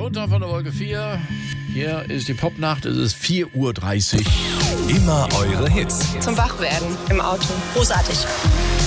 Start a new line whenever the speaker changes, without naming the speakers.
runter von der Wolke 4. Hier ist die Popnacht, es ist 4:30 Uhr.
Immer eure Hits.
Zum Wachwerden im Auto. Großartig.